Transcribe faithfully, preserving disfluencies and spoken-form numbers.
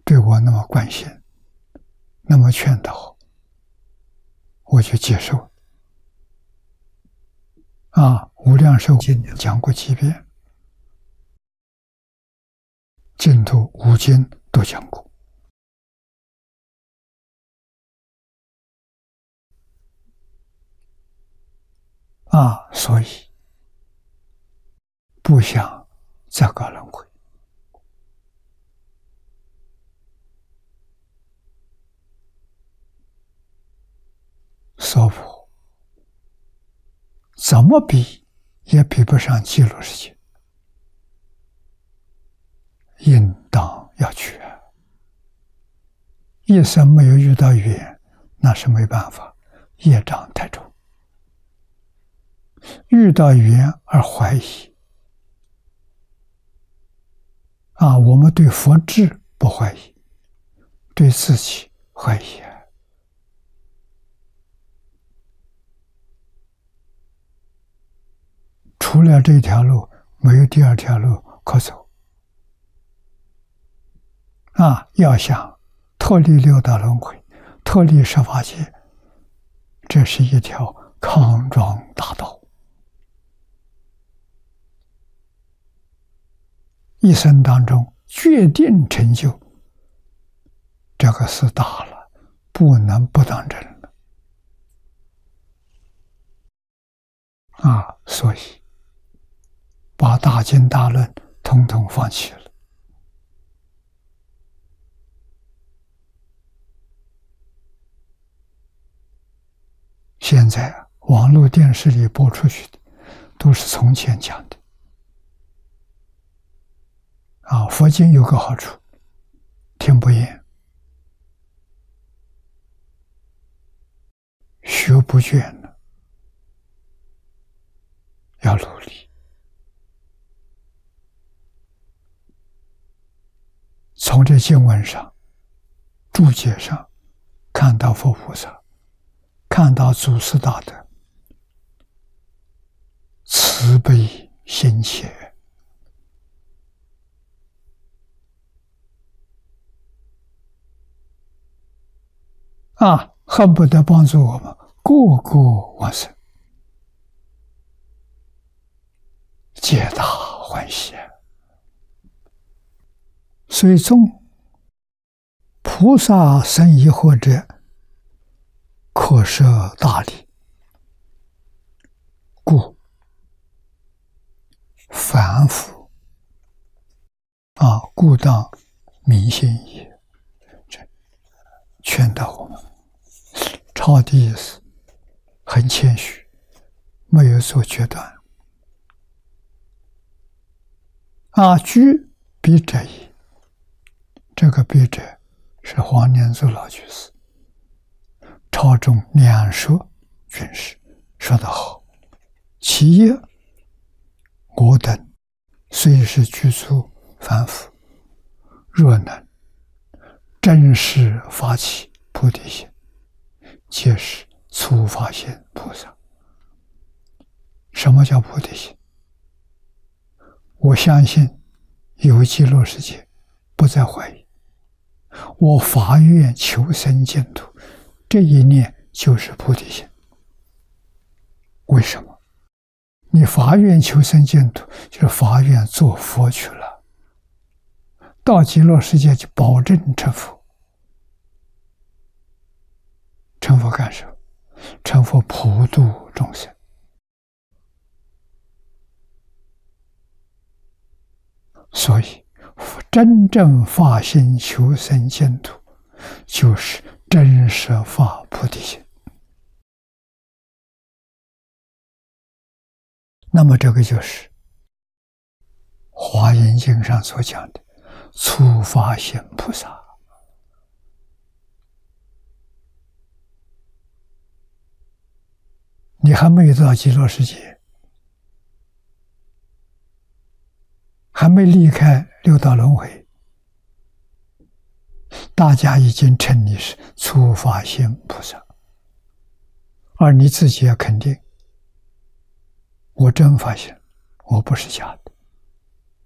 对我那么关心，那么劝导，我就接受。啊，无量寿经讲过几遍，净土五经都讲过。啊，所以不想再搞轮回。娑婆怎么比也比不上极乐世界，应当要去。一生没有遇到缘，那是没办法，业障太重。遇到缘而怀疑，啊，我们对佛智不怀疑，对自己怀疑。除了这条路，没有第二条路可走。啊，要想脱离六道轮回，脱离十法界，这是一条康庄大道。一生当中决定成就，这个事大了，不能不当真了。啊，所以把大经大论统统放弃了。现在网络电视里播出去的，都是从前讲的。啊，佛经有个好处，听不厌，学不倦了，要努力。从这经文上、注解上，看到佛菩萨，看到祖师大德慈悲心切。啊，恨不得帮助我们个个往生，皆大欢喜。所以中菩萨生疑惑者，可设大理，故凡夫啊，故当明心也。劝导我们，抄的意思很谦虚，没有做决断。啊，居笔者矣。这个笔者是黄念祖老居士，朝中两说军师，说得好。其一，我等虽是具足凡夫，若能真实发起菩提心，皆是初发现菩萨。什么叫菩提心？我相信有极乐世界，不再怀疑。我发愿求生净土，这一念就是菩提心。为什么？你发愿求生净土，就是发愿做佛去了。到极乐世界就保证成佛。成佛干什么？成佛普度众生。所以真正发心求生净土，就是真实发菩提心。那么这个就是华严经上所讲的初发现菩萨。你还没有到极乐世界，还没离开六道轮回，大家已经称你是初发现菩萨，而你自己要肯定，我真发现，我不是假的。